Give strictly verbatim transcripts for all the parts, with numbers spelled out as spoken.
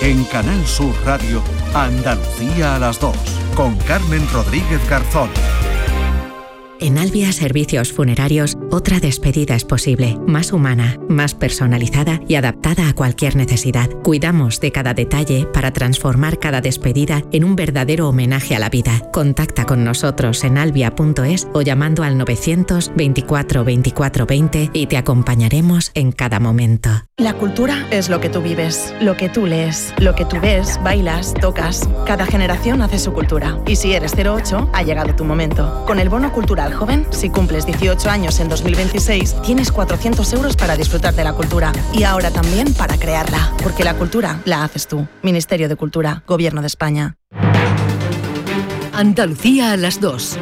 En Canal Sur Radio, Andalucía a las dos, con Carmen Rodríguez Garzón. En Albia Servicios Funerarios, otra despedida es posible, más humana, más personalizada y adaptada a cualquier necesidad. Cuidamos de cada detalle para transformar cada despedida en un verdadero homenaje a la vida. Contacta con nosotros en albia punto es o llamando al novecientos veinticuatro veinticuatro veinte y te acompañaremos en cada momento. La cultura es lo que tú vives, lo que tú lees, lo que tú ves, bailas, tocas. Cada generación hace su cultura. Y si eres cero ocho, ha llegado tu momento. Con el bono cultural joven, si cumples dieciocho años en dos mil veintiséis, tienes cuatrocientos euros para disfrutar de la cultura. Y ahora también para crearla. Porque la cultura la haces tú. Ministerio de Cultura, Gobierno de España. Andalucía a las dos.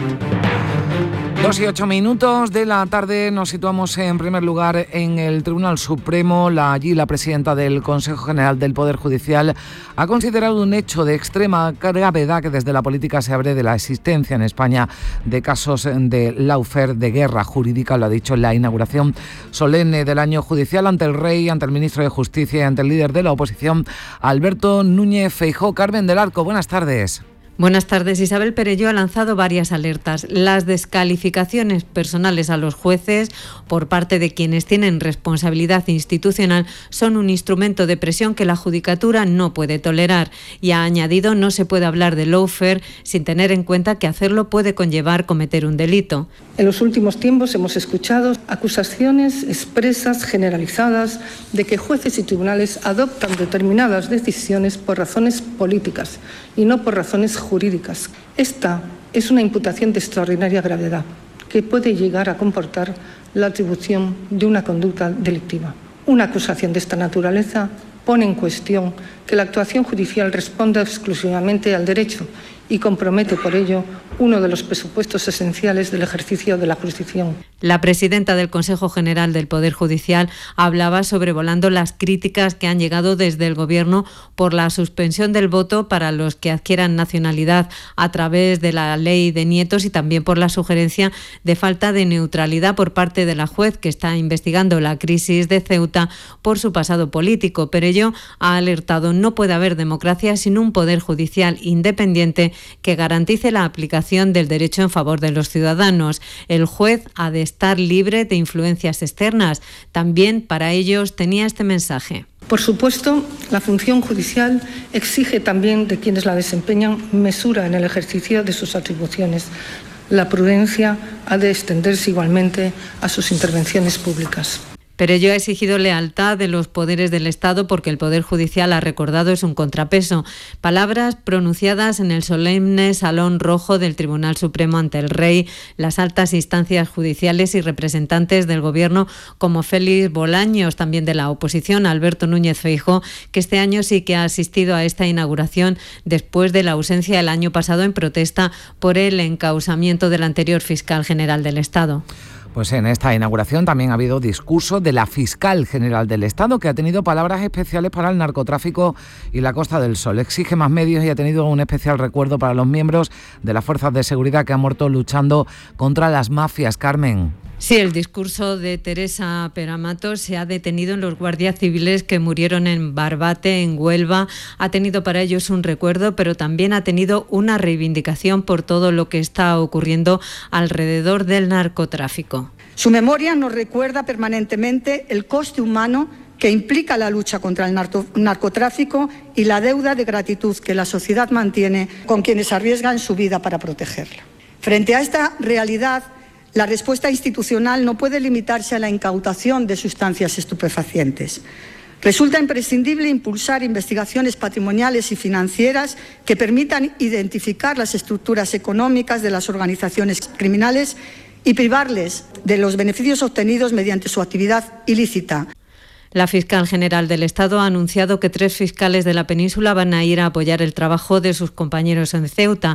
Dos y ocho minutos de la tarde nos situamos en primer lugar en el Tribunal Supremo. La, allí la presidenta del Consejo General del Poder Judicial ha considerado un hecho de extrema gravedad que desde la política se abre de la existencia en España de casos de lawfare, de guerra jurídica, lo ha dicho en la inauguración solemne del año judicial ante el Rey, ante el ministro de Justicia y ante el líder de la oposición, Alberto Núñez Feijóo. Carmen del Arco, buenas tardes. Buenas tardes. Isabel Perelló ha lanzado varias alertas. Las descalificaciones personales a los jueces por parte de quienes tienen responsabilidad institucional son un instrumento de presión que la Judicatura no puede tolerar. Y ha añadido, no se puede hablar de lawfare sin tener en cuenta que hacerlo puede conllevar cometer un delito. En los últimos tiempos hemos escuchado acusaciones expresas, generalizadas, de que jueces y tribunales adoptan determinadas decisiones por razones políticas y no por razones jurídicas. Esta es una imputación de extraordinaria gravedad que puede llegar a comportar la atribución de una conducta delictiva. Una acusación de esta naturaleza pone en cuestión que la actuación judicial responda exclusivamente al derecho y compromete por ello uno de los presupuestos esenciales del ejercicio de la jurisdicción. La presidenta del Consejo General del Poder Judicial hablaba sobrevolando las críticas que han llegado desde el Gobierno por la suspensión del voto para los que adquieran nacionalidad a través de la ley de nietos y también por la sugerencia de falta de neutralidad por parte de la juez que está investigando la crisis de Ceuta por su pasado político. Pero ello ha alertado, no puede haber democracia sin un Poder Judicial independiente que garantice la aplicación del derecho en favor de los ciudadanos. El juez ha de estar libre de influencias externas. También para ellos tenía este mensaje. Por supuesto, la función judicial exige también de quienes la desempeñan mesura en el ejercicio de sus atribuciones. La prudencia ha de extenderse igualmente a sus intervenciones públicas. Pero ello ha exigido lealtad de los poderes del Estado porque el Poder Judicial, ha recordado, es un contrapeso. Palabras pronunciadas en el solemne Salón Rojo del Tribunal Supremo ante el Rey, las altas instancias judiciales y representantes del Gobierno como Félix Bolaños, también de la oposición, Alberto Núñez Feijóo, que este año sí que ha asistido a esta inauguración después de la ausencia el año pasado en protesta por el encausamiento del anterior fiscal general del Estado. Pues en esta inauguración también ha habido discurso de la fiscal general del Estado, que ha tenido palabras especiales para el narcotráfico y la Costa del Sol. Exige más medios y ha tenido un especial recuerdo para los miembros de las fuerzas de seguridad que han muerto luchando contra las mafias. Carmen. Sí, el discurso de Teresa Peramato se ha detenido en los guardias civiles que murieron en Barbate, en Huelva. Ha tenido para ellos un recuerdo, pero también ha tenido una reivindicación por todo lo que está ocurriendo alrededor del narcotráfico. Su memoria nos recuerda permanentemente el coste humano que implica la lucha contra el narcotráfico y la deuda de gratitud que la sociedad mantiene con quienes arriesgan su vida para protegerla. Frente a esta realidad, la respuesta institucional no puede limitarse a la incautación de sustancias estupefacientes. Resulta imprescindible impulsar investigaciones patrimoniales y financieras que permitan identificar las estructuras económicas de las organizaciones criminales y privarles de los beneficios obtenidos mediante su actividad ilícita. La fiscal general del Estado ha anunciado que tres fiscales de la península van a ir a apoyar el trabajo de sus compañeros en Ceuta.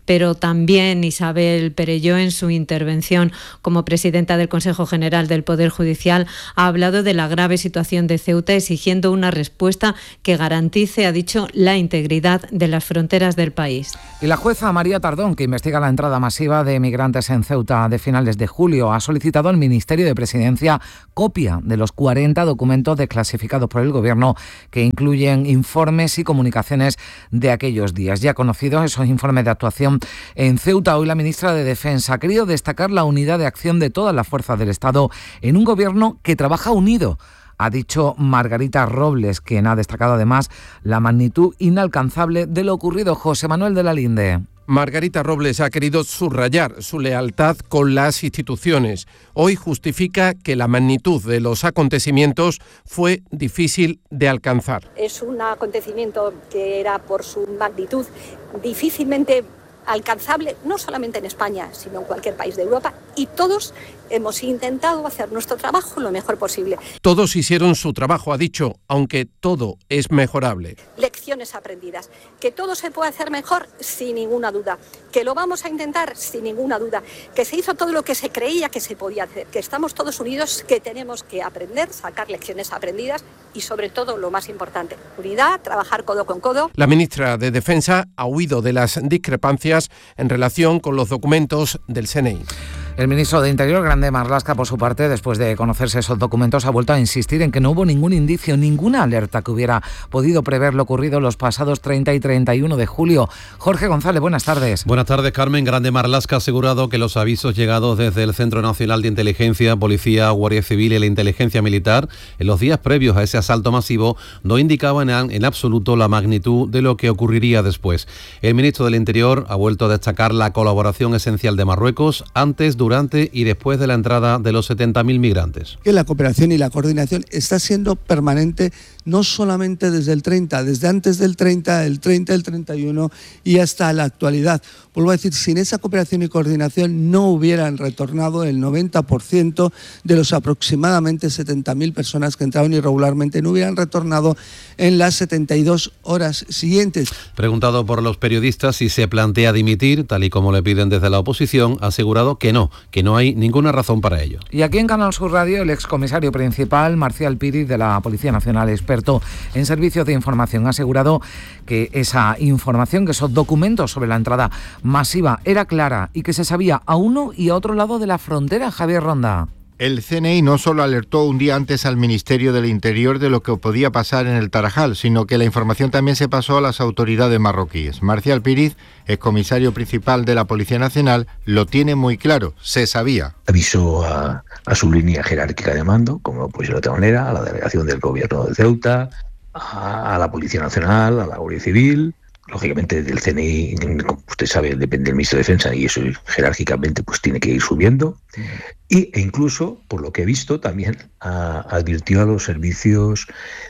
pero también Isabel Perelló, en su intervención como presidenta del Consejo General del Poder Judicial, ha hablado de la grave situación de Ceuta, exigiendo una respuesta que garantice, ha dicho, la integridad de las fronteras del país. Y la jueza María Tardón, que investiga la entrada masiva de migrantes en Ceuta de finales de julio, ha solicitado al Ministerio de Presidencia copia de los cuarenta documentos desclasificados por el Gobierno que incluyen informes y comunicaciones de aquellos días. Ya conocidos esos informes de actuación en Ceuta, hoy la ministra de Defensa ha querido destacar la unidad de acción de todas las fuerzas del Estado en un Gobierno que trabaja unido. Ha dicho Margarita Robles, quien ha destacado además la magnitud inalcanzable de lo ocurrido. José Manuel de la Linde. Margarita Robles ha querido subrayar su lealtad con las instituciones. Hoy justifica que la magnitud de los acontecimientos fue difícil de alcanzar. Es un acontecimiento que era, por su magnitud, difícilmente alcanzable, no solamente en España, sino en cualquier país de Europa, y todos hemos intentado hacer nuestro trabajo lo mejor posible. Todos hicieron su trabajo, ha dicho, aunque todo es mejorable. Lecciones aprendidas, que todo se puede hacer mejor sin ninguna duda, que lo vamos a intentar sin ninguna duda, que se hizo todo lo que se creía que se podía hacer, que estamos todos unidos, que tenemos que aprender, sacar lecciones aprendidas y sobre todo lo más importante, unidad, trabajar codo con codo. La ministra de Defensa ha huido de las discrepancias en relación con los documentos del C N I. El ministro de Interior, Grande Marlaska, por su parte, después de conocerse esos documentos, ha vuelto a insistir en que no hubo ningún indicio, ninguna alerta que hubiera podido prever lo ocurrido los pasados treinta y treinta y uno de julio. Jorge González, buenas tardes. Buenas tardes, Carmen. Grande Marlaska ha asegurado que los avisos llegados desde el Centro Nacional de Inteligencia, Policía, Guardia Civil y la Inteligencia Militar en los días previos a ese asalto masivo no indicaban en, en absoluto la magnitud de lo que ocurriría después. El ministro del Interior ha vuelto a destacar la colaboración esencial de Marruecos antes, durante y después de la entrada de los setenta mil migrantes. Que la cooperación y la coordinación está siendo permanente, no solamente desde el treinta, desde antes del treinta, el treinta, el treinta y uno y hasta la actualidad. Vuelvo a decir, sin esa cooperación y coordinación no hubieran retornado el noventa por ciento de los aproximadamente setenta mil personas que entraron irregularmente, no hubieran retornado en las setenta y dos horas siguientes. Preguntado por los periodistas si se plantea dimitir, tal y como le piden desde la oposición, ha asegurado que no, que no hay ninguna razón para ello. Y aquí en Canal Sur Radio, el excomisario principal, Marcial Píriz, de la Policía Nacional, experto en servicios de información, ha asegurado que esa información, que esos documentos sobre la entrada masiva era clara y que se sabía a uno y a otro lado de la frontera. Javier Ronda. El C N I no solo alertó un día antes al Ministerio del Interior de lo que podía pasar en el Tarajal, sino que la información también se pasó a las autoridades marroquíes. Marcial Píriz, excomisario principal de la Policía Nacional, lo tiene muy claro, se sabía. Avisó a, a su línea jerárquica de mando, como no puede ser de otra manera, a la delegación del Gobierno de Ceuta, a, a la Policía Nacional, a la Guardia Civil. Lógicamente del C N I, como usted sabe, depende del Ministro de Defensa y eso jerárquicamente pues tiene que ir subiendo. Y, e incluso, por lo que he visto, también a, advirtió a los servicios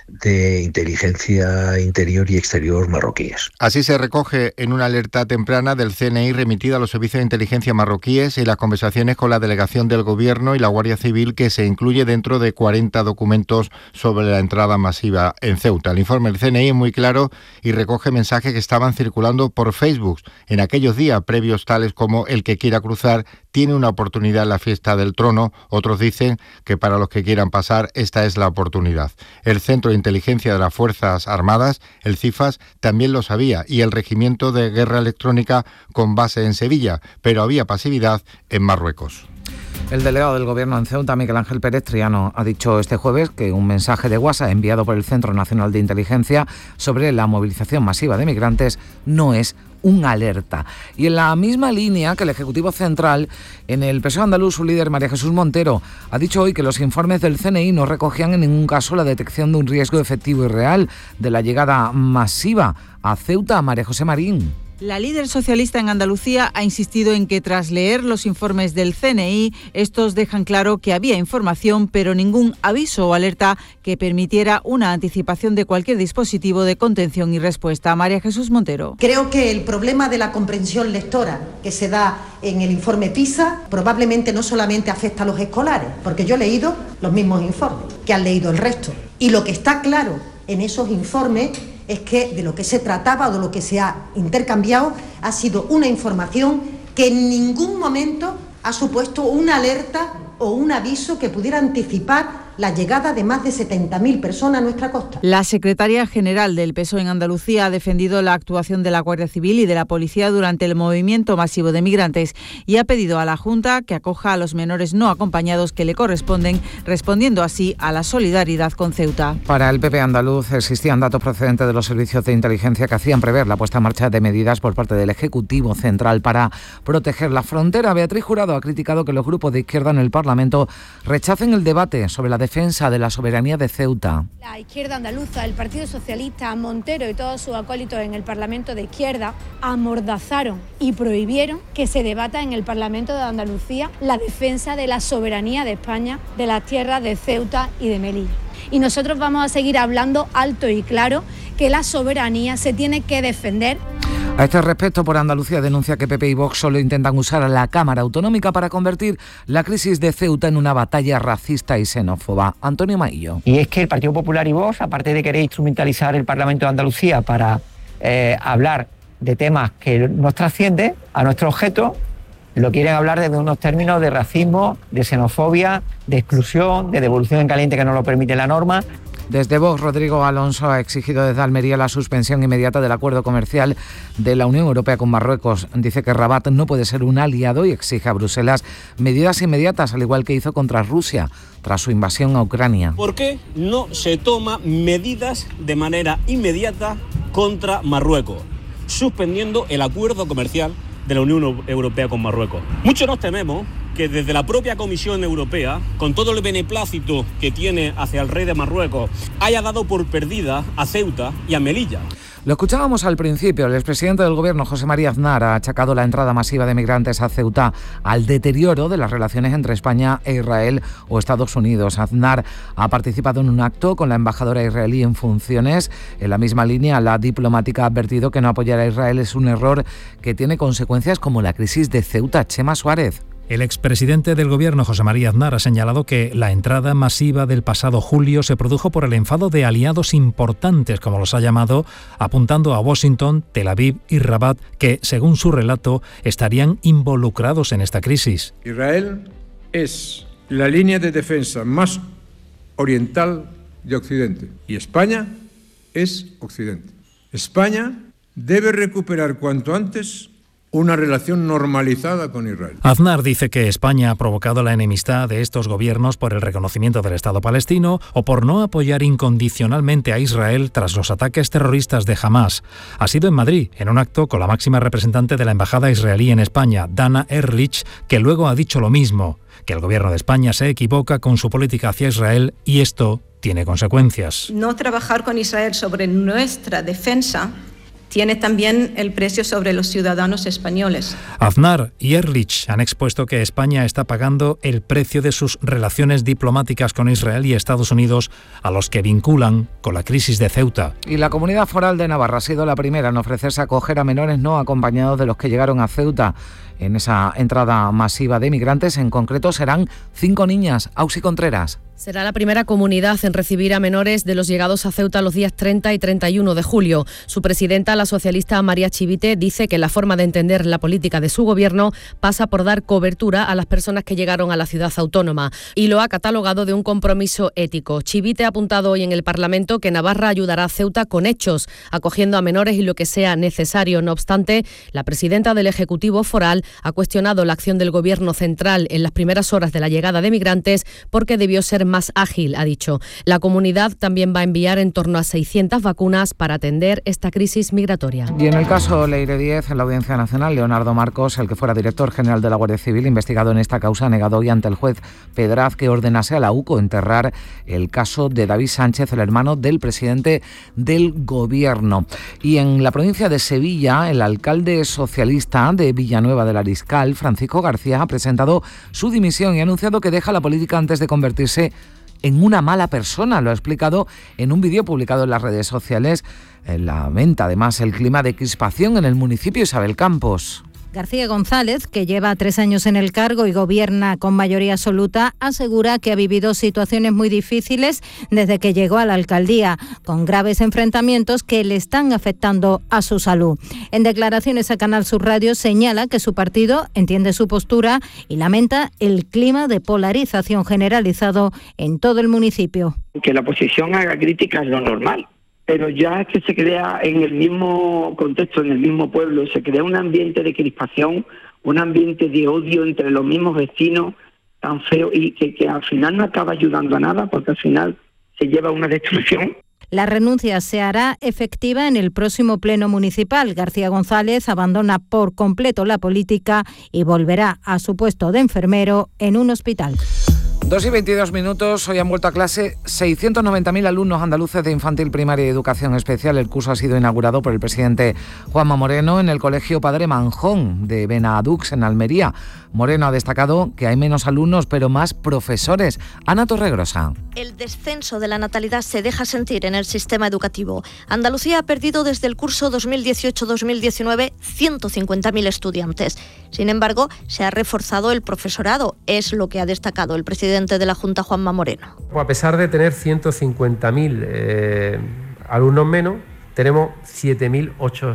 de inteligencia interior y exterior marroquíes. Así se recoge en una alerta temprana del C N I remitida a los servicios de inteligencia marroquíes y las conversaciones con la delegación del Gobierno y la Guardia Civil, que se incluye dentro de cuarenta documentos sobre la entrada masiva en Ceuta. El informe del C N I es muy claro y recoge mensajes que estaban circulando por Facebook en aquellos días previos, tales como: el que quiera cruzar tiene una oportunidad en la fiesta del trono. Otros dicen que para los que quieran pasar esta es la oportunidad. El Centro de Inteligencia de las Fuerzas Armadas, el CIFAS, también lo sabía, y el Regimiento de Guerra Electrónica con base en Sevilla, pero había pasividad en Marruecos. El delegado del Gobierno en Ceuta, Miguel Ángel Pérez Triano, ha dicho este jueves que un mensaje de WhatsApp enviado por el Centro Nacional de Inteligencia sobre la movilización masiva de migrantes no es un alerta. Y en la misma línea que el Ejecutivo Central, en el P S O E andaluz, su líder María Jesús Montero ha dicho hoy que los informes del C N I no recogían en ningún caso la detección de un riesgo efectivo y real de la llegada masiva a Ceuta. María José Marín. La líder socialista en Andalucía ha insistido en que tras leer los informes del C N I, estos dejan claro que había información, pero ningún aviso o alerta que permitiera una anticipación de cualquier dispositivo de contención y respuesta. María Jesús Montero. Creo que el problema de la comprensión lectora que se da en el informe PISA probablemente no solamente afecta a los escolares, porque yo he leído los mismos informes que han leído el resto. Y lo que está claro en esos informes es que de lo que se trataba o de lo que se ha intercambiado ha sido una información que en ningún momento ha supuesto una alerta o un aviso que pudiera anticipar la llegada de más de setenta mil personas a nuestra costa. La secretaria general del P S O E en Andalucía ha defendido la actuación de la Guardia Civil y de la Policía durante el movimiento masivo de migrantes y ha pedido a la Junta que acoja a los menores no acompañados que le corresponden, respondiendo así a la solidaridad con Ceuta. Para el P P andaluz existían datos procedentes de los servicios de inteligencia que hacían prever la puesta en marcha de medidas por parte del Ejecutivo Central para proteger la frontera. Beatriz Jurado ha criticado que los grupos de izquierda en el Parlamento rechacen el debate sobre la defensa de la soberanía de Ceuta. La izquierda andaluza, el Partido Socialista, Montero y todos sus acólitos en el Parlamento de izquierda amordazaron y prohibieron que se debata en el Parlamento de Andalucía la defensa de la soberanía de España, de las tierras de Ceuta y de Melilla. Y nosotros vamos a seguir hablando alto y claro que la soberanía se tiene que defender. A este respecto, por Andalucía denuncia que P P y Vox solo intentan usar a la Cámara Autonómica para convertir la crisis de Ceuta en una batalla racista y xenófoba. Antonio Maillo. Y es que el Partido Popular y Vox, aparte de querer instrumentalizar el Parlamento de Andalucía para eh, hablar de temas que nos trascienden a nuestro objeto, lo quieren hablar desde unos términos de racismo, de xenofobia, de exclusión, de devolución en caliente que no lo permite la norma. Desde Vox, Rodrigo Alonso ha exigido desde Almería la suspensión inmediata del acuerdo comercial de la Unión Europea con Marruecos. Dice que Rabat no puede ser un aliado y exige a Bruselas medidas inmediatas, al igual que hizo contra Rusia tras su invasión a Ucrania. ¿Por qué no se toma medidas de manera inmediata contra Marruecos, suspendiendo el acuerdo comercial de la Unión Europea con Marruecos? Muchos nos tememos que desde la propia Comisión Europea, con todo el beneplácito que tiene hacia el rey de Marruecos, haya dado por perdida a Ceuta y a Melilla. Lo escuchábamos al principio. El expresidente del Gobierno, José María Aznar, ha achacado la entrada masiva de migrantes a Ceuta al deterioro de las relaciones entre España e Israel o Estados Unidos. Aznar ha participado en un acto con la embajadora israelí en funciones. En la misma línea, la diplomática ha advertido que no apoyar a Israel es un error que tiene consecuencias como la crisis de Ceuta. Chema Suárez. El expresidente del Gobierno, José María Aznar, ha señalado que la entrada masiva del pasado julio se produjo por el enfado de aliados importantes, como los ha llamado, apuntando a Washington, Tel Aviv y Rabat, que, según su relato, estarían involucrados en esta crisis. Israel es la línea de defensa más oriental de Occidente y España es Occidente. España debe recuperar cuanto antes una relación normalizada con Israel. Aznar dice que España ha provocado la enemistad de estos gobiernos por el reconocimiento del Estado palestino o por no apoyar incondicionalmente a Israel tras los ataques terroristas de Hamás. Ha sido en Madrid, en un acto con la máxima representante de la Embajada israelí en España, Dana Ehrlich, que luego ha dicho lo mismo, que el gobierno de España se equivoca con su política hacia Israel y esto tiene consecuencias. No trabajar con Israel sobre nuestra defensa tiene también el precio sobre los ciudadanos españoles. Aznar y Ehrlich han expuesto que España está pagando el precio de sus relaciones diplomáticas con Israel y Estados Unidos, a los que vinculan con la crisis de Ceuta. Y la Comunidad Foral de Navarra ha sido la primera en ofrecerse acoger a menores no acompañados de los que llegaron a Ceuta. En esa entrada masiva de migrantes, en concreto, serán cinco niñas. Auxi Contreras. Será la primera comunidad en recibir a menores de los llegados a Ceuta los días treinta y treinta y uno de julio. Su presidenta, la socialista María Chivite, dice que la forma de entender la política de su gobierno pasa por dar cobertura a las personas que llegaron a la ciudad autónoma y lo ha catalogado de un compromiso ético. Chivite ha apuntado hoy en el Parlamento que Navarra ayudará a Ceuta con hechos, acogiendo a menores y lo que sea necesario. No obstante, la presidenta del Ejecutivo Foral ha cuestionado la acción del Gobierno central en las primeras horas de la llegada de migrantes porque debió ser más ágil, ha dicho. La comunidad también va a enviar en torno a seiscientas vacunas para atender esta crisis migratoria. Y en el caso Leire Díez, en la Audiencia Nacional, Leonardo Marcos, el que fuera director general de la Guardia Civil, investigado en esta causa, ha negado hoy ante el juez Pedraz que ordenase a la UCO enterrar el caso de David Sánchez, el hermano del presidente del Gobierno. Y en la provincia de Sevilla, el alcalde socialista de Villanueva del Ariscal, Francisco García, ha presentado su dimisión y ha anunciado que deja la política antes de convertirse en una mala persona. Lo ha explicado en un vídeo publicado en las redes sociales. Lamenta además el clima de crispación en el municipio. Isabel Campos. García González, que lleva tres años en el cargo y gobierna con mayoría absoluta, asegura que ha vivido situaciones muy difíciles desde que llegó a la alcaldía, con graves enfrentamientos que le están afectando a su salud. En declaraciones a Canal Sur Radio señala que su partido entiende su postura y lamenta el clima de polarización generalizado en todo el municipio. Que la oposición haga críticas es lo normal, pero ya es que se crea en el mismo contexto, en el mismo pueblo, se crea un ambiente de crispación, un ambiente de odio entre los mismos vecinos, tan feo, y que, que al final no acaba ayudando a nada, porque al final se lleva a una destrucción. La renuncia se hará efectiva en el próximo pleno municipal. García González abandona por completo la política y volverá a su puesto de enfermero en un hospital. dos y veintidós minutos, hoy han vuelto a clase seiscientos noventa mil alumnos andaluces de infantil, primaria y educación especial. El curso ha sido inaugurado por el presidente Juanma Moreno en el Colegio Padre Manjón de Benadux, en Almería. Moreno ha destacado que hay menos alumnos, pero más profesores. Ana Torregrosa. El descenso de la natalidad se deja sentir en el sistema educativo. Andalucía ha perdido desde el curso dos mil dieciocho dos mil diecinueve ciento cincuenta mil estudiantes. Sin embargo, se ha reforzado el profesorado, es lo que ha destacado el presidente de la Junta, Juanma Moreno. A pesar de tener ciento cincuenta mil eh, alumnos menos, tenemos siete mil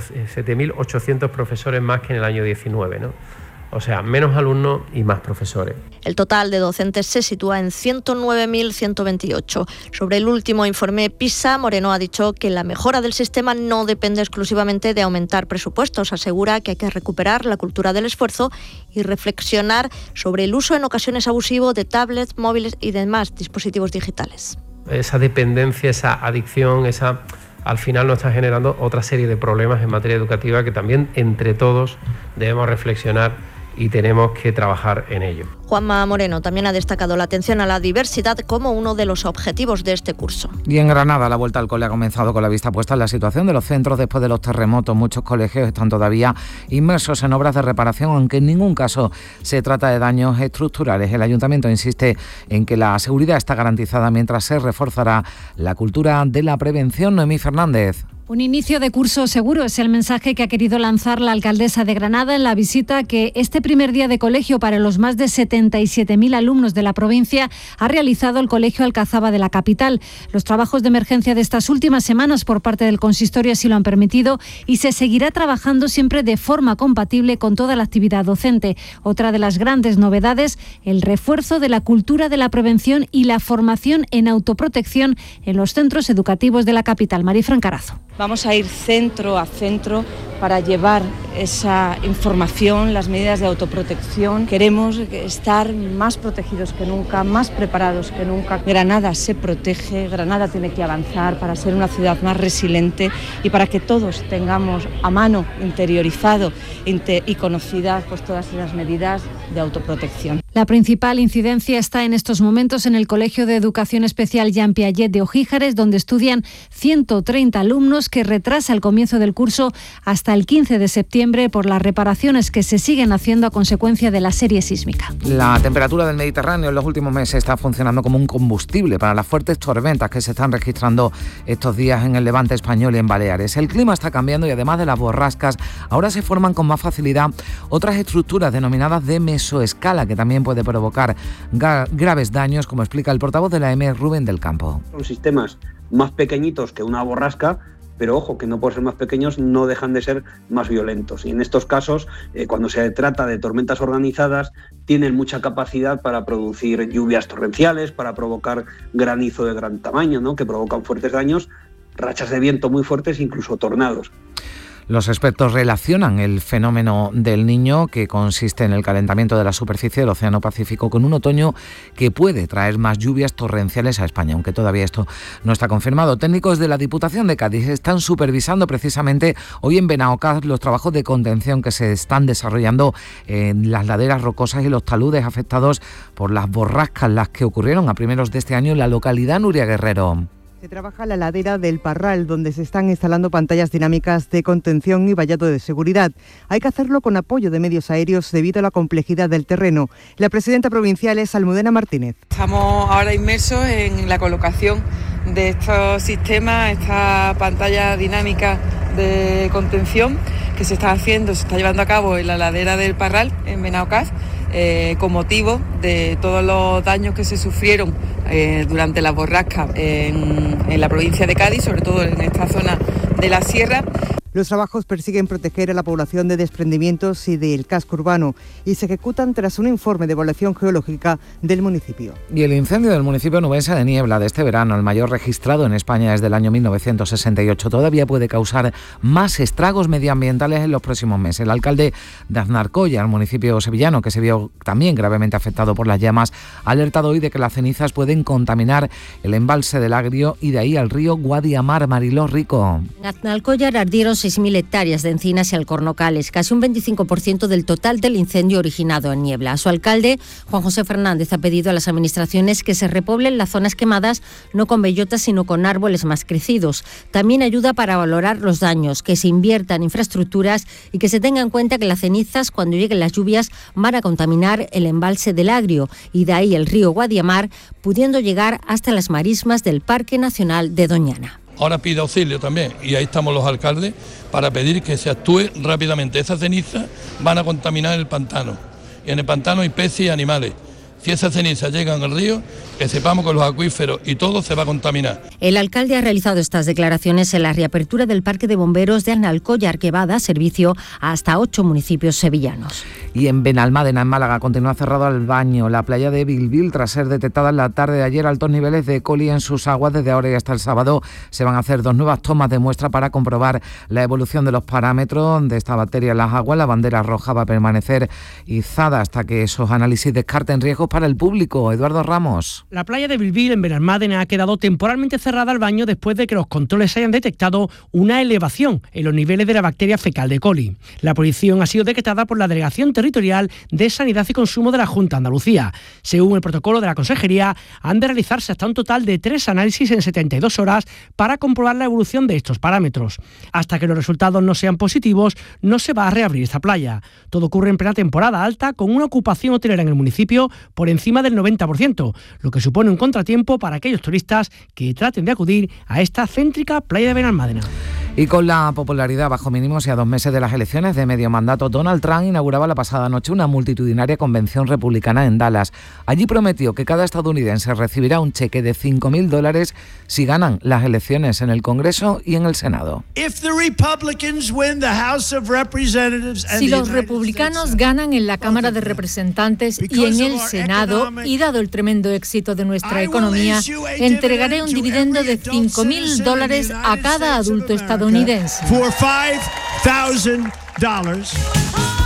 ochocientos profesores más que en el año diecinueve, ¿no? O sea, menos alumnos y más profesores. El total de docentes se sitúa en ciento nueve mil ciento veintiocho. Sobre el último informe PISA, Moreno ha dicho que la mejora del sistema no depende exclusivamente de aumentar presupuestos. Asegura que hay que recuperar la cultura del esfuerzo y reflexionar sobre el uso en ocasiones abusivo de tablets, móviles y demás dispositivos digitales. Esa dependencia, esa adicción, esa... al final nos está generando otra serie de problemas en materia educativa que también entre todos debemos reflexionar y tenemos que trabajar en ello. Juanma Moreno también ha destacado la atención a la diversidad como uno de los objetivos de este curso. Y en Granada, la vuelta al cole ha comenzado con la vista puesta en la situación de los centros después de los terremotos. Muchos colegios están todavía inmersos en obras de reparación, aunque en ningún caso se trata de daños estructurales. El ayuntamiento insiste en que la seguridad está garantizada mientras se reforzará la cultura de la prevención. Noemí Fernández. Un inicio de curso seguro es el mensaje que ha querido lanzar la alcaldesa de Granada en la visita que este primer día de colegio para los más de setenta y siete mil alumnos de la provincia ha realizado el Colegio Alcazaba de la capital. Los trabajos de emergencia de estas últimas semanas por parte del consistorio así lo han permitido y se seguirá trabajando siempre de forma compatible con toda la actividad docente. Otra de las grandes novedades, el refuerzo de la cultura de la prevención y la formación en autoprotección en los centros educativos de la capital. Marifran Carazo. Vamos a ir centro a centro para llevar esa información, las medidas de autoprotección. Queremos estar más protegidos que nunca, más preparados que nunca. Granada se protege, Granada tiene que avanzar para ser una ciudad más resiliente y para que todos tengamos a mano, interiorizado y conocidas pues todas las medidas de autoprotección. La principal incidencia está en estos momentos en el Colegio de Educación Especial Jean Piaget de Ojíjares, donde estudian ciento treinta alumnos, que retrasa el comienzo del curso hasta el quince de septiembre por las reparaciones que se siguen haciendo a consecuencia de la serie sísmica. La temperatura del Mediterráneo en los últimos meses está funcionando como un combustible para las fuertes tormentas que se están registrando estos días en el Levante español y en Baleares. El clima está cambiando y además de las borrascas, ahora se forman con más facilidad otras estructuras denominadas de mesoescala, que también puede provocar gra- graves daños, como explica el portavoz de la E M E, Rubén del Campo. Son sistemas más pequeñitos que una borrasca, pero ojo, que no por ser más pequeños no dejan de ser más violentos. Y en estos casos, eh, cuando se trata de tormentas organizadas, tienen mucha capacidad para producir lluvias torrenciales, para provocar granizo de gran tamaño, ¿no?, que provocan fuertes daños, rachas de viento muy fuertes, incluso tornados. Los expertos relacionan el fenómeno del Niño, que consiste en el calentamiento de la superficie del Océano Pacífico, con un otoño que puede traer más lluvias torrenciales a España, aunque todavía esto no está confirmado. Técnicos de la Diputación de Cádiz están supervisando precisamente hoy en Benaocaz los trabajos de contención que se están desarrollando en las laderas rocosas y los taludes afectados por las borrascas, las que ocurrieron a primeros de este año en la localidad Nuria Guerrero. Se trabaja en la ladera del Parral, donde se están instalando pantallas dinámicas de contención y vallado de seguridad. Hay que hacerlo con apoyo de medios aéreos debido a la complejidad del terreno. La presidenta provincial es Almudena Martínez. Estamos ahora inmersos en la colocación de estos sistemas, esta pantalla dinámica de contención, que se está haciendo, se está llevando a cabo en la ladera del Parral, en Benaocaz, eh, con motivo de todos los daños que se sufrieron eh, durante la borrasca en, en la provincia de Cádiz, sobre todo en esta zona de la sierra. Los trabajos persiguen proteger a la población de desprendimientos y del casco urbano y se ejecutan tras un informe de evaluación geológica del municipio. Y el incendio del municipio nubense de Niebla de este verano, el mayor registrado en España desde el año mil novecientos sesenta y ocho, todavía puede causar más estragos medioambientales en los próximos meses. El alcalde de Aznalcóllar, el municipio sevillano, que se vio también gravemente afectado por las llamas, ha alertado hoy de que las cenizas pueden contaminar el embalse del Agrio y de ahí al río Guadiamar. Mariló Rico. En Aznalcóllar ardieron seis mil hectáreas de encinas y alcornocales, casi un veinticinco por ciento del total del incendio originado en Niebla. Su alcalde, Juan José Fernández, ha pedido a las administraciones que se repoblen las zonas quemadas no con bellotas sino con árboles más crecidos. También ayuda para valorar los daños, que se invierta en infraestructuras y que se tenga en cuenta que las cenizas, cuando lleguen las lluvias, van a contaminar el embalse del Agrio y de ahí el río Guadiamar, pudiendo llegar hasta las marismas del Parque Nacional de Doñana. Ahora pide auxilio también y ahí estamos los alcaldes para pedir que se actúe rápidamente. Esas cenizas van a contaminar el pantano y en el pantano hay peces y animales. Si esas cenizas llegan al río, que sepamos que los acuíferos y todo se va a contaminar. El alcalde ha realizado estas declaraciones en la reapertura del Parque de Bomberos de Aznalcóllar, que va a dar servicio a hasta ocho municipios sevillanos. Y en Benalmádena, en Málaga, continúa cerrado el baño. La playa de Bilbil, tras ser detectada en la tarde de ayer altos niveles de E. coli en sus aguas, desde ahora y hasta el sábado se van a hacer dos nuevas tomas de muestra para comprobar la evolución de los parámetros de esta bacteria en las aguas. La bandera roja va a permanecer izada hasta que esos análisis descarten riesgos para el público. Eduardo Ramos. La playa de Bilbil, en Benalmádena, ha quedado temporalmente cerrada al baño después de que los controles hayan detectado una elevación en los niveles de la bacteria fecal de E. coli. La prohibición ha sido decretada por la Delegación Territorial de Sanidad y Consumo de la Junta de Andalucía. Según el protocolo de la Consejería, han de realizarse hasta un total de tres análisis en setenta y dos horas para comprobar la evolución de estos parámetros. Hasta que los resultados no sean positivos, no se va a reabrir esta playa. Todo ocurre en plena temporada alta, con una ocupación hotelera en el municipio por encima del noventa por ciento, lo que supone un contratiempo para aquellos turistas que traten de acudir a esta céntrica playa de Benalmádena. Y con la popularidad bajo mínimos y a dos meses de las elecciones de medio mandato, Donald Trump inauguraba la pasada noche una multitudinaria convención republicana en Dallas. Allí prometió que cada estadounidense recibirá un cheque de cinco mil dólares si ganan las elecciones en el Congreso y en el Senado. Si los republicanos ganan en la Cámara de Representantes y en el Senado, y dado el tremendo éxito de nuestra economía, entregaré un dividendo de cinco mil dólares a cada adulto estadounidense. For five thousand dollars.